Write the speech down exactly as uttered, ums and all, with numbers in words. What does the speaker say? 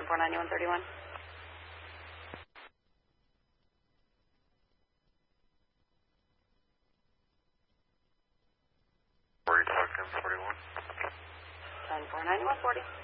ten four ninety-one thirty-one. Where are you talking, forty-one? ten four ninety-one forty.